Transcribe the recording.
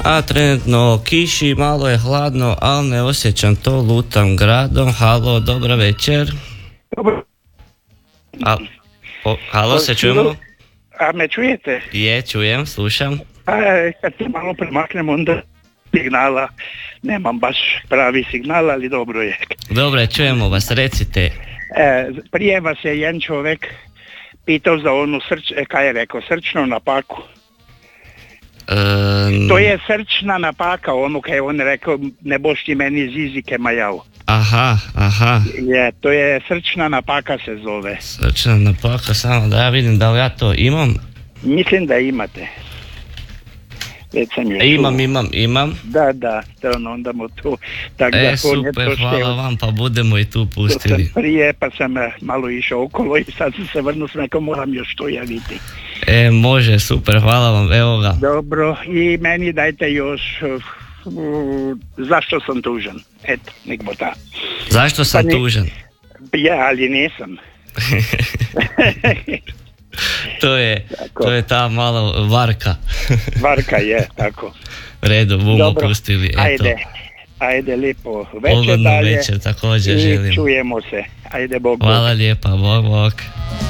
A trenutno kiši, malo je hladno, ali ne osjećam to, lutam gradom. Halo, dobra večer. Dobro. Halo, se čujemo? A me čujete? Je, čujem, slušam. Kad se malo premaknem, onda signala, nemam baš pravi signal, ali dobro je. Dobro, čujemo vas, recite. Prije vas je jedan čovjek pitao za onu kaj je rekao, srčnu napaku. To je srčna napaka, ono kaj je on rekao, ne boš ti meni zizike majao. Aha. To je srčna napaka se zove. Srčna napaka, samo da ja vidim da li ja to imam. Mislim da imate. Već sam je Imam. Da, onda mu to. Super, hvala vam, pa budemo i tu pustili. To sam prije, pa sam malo išao okolo i sad sam se vrnuo s nekom, moram još to javiti. Može, super, hvala vam, evo ga. Dobro, i meni dajte još zašto sam tužan. Eto, nek bo ta. Zašto sam tužan? Ja, ali nisam. To je ta malo varka. Varka je, tako. Redu, bumo pustili, eto. Ajde, lijepo večer Pogodnu dalje. večer također želim. I čujemo se. Ajde, Bog. Hvala lijepa, Bog.